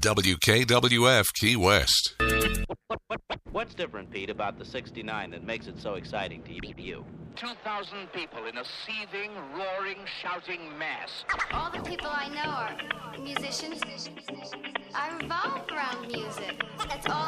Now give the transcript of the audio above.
WKWF Key West. What's different, Pete, about the 69 that makes it so exciting to you? 2,000 people in a seething, roaring, shouting mass. All the people I know are musicians. I revolve around music. That's all